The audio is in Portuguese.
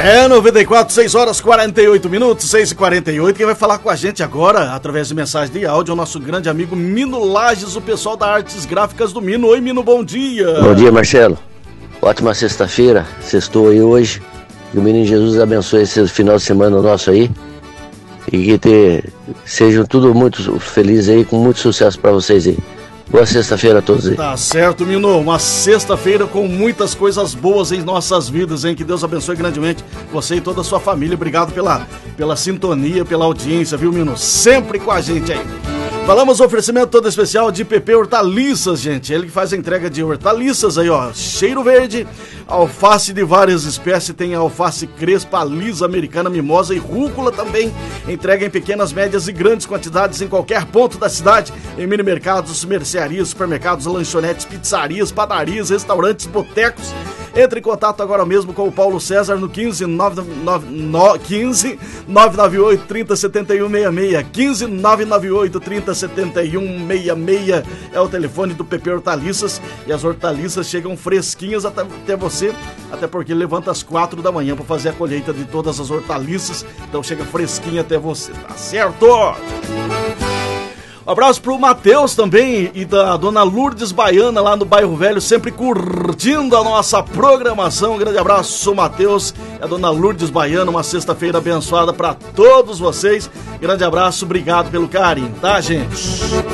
94, 6 horas 48 minutos, 6h48. Quem vai falar com a gente agora, através de mensagem de áudio, é o nosso grande amigo Mino Lages, o pessoal da Artes Gráficas do Mino. Oi, Mino, bom dia. Bom dia, Marcelo. Ótima sexta-feira, sextou aí hoje. Que o Menino Jesus abençoe esse final de semana nosso aí. E que sejam tudo muito felizes aí, com muito sucesso pra vocês aí. Boa sexta-feira a todos aí. Tá certo, Mino. Uma sexta-feira com muitas coisas boas em nossas vidas, hein? Que Deus abençoe grandemente você e toda a sua família. Obrigado pela sintonia, pela audiência, viu, Mino? Sempre com a gente aí. Falamos oferecimento todo especial de PP Hortaliças, gente. Ele que faz a entrega de hortaliças aí, ó. Cheiro verde, alface de várias espécies. Tem alface crespa, lisa, americana, mimosa e rúcula também. Entrega em pequenas, médias e grandes quantidades em qualquer ponto da cidade. Em mini mercados, mercearias, supermercados, lanchonetes, pizzarias, padarias, restaurantes, botecos. Entre em contato agora mesmo com o Paulo César no 15 998 30 71 66. 15 998 30 71 66 é o telefone do PP Hortaliças. E as hortaliças chegam fresquinhas até você, até porque levanta às 4 da manhã para fazer a colheita de todas as hortaliças. Então chega fresquinha até você, tá certo? Um abraço pro Matheus também e da dona Lourdes Baiana lá no Bairro Velho, sempre curtindo a nossa programação. Um grande abraço, Matheus e a dona Lourdes Baiana. Uma sexta-feira abençoada para todos vocês. Grande abraço, obrigado pelo carinho, tá, gente?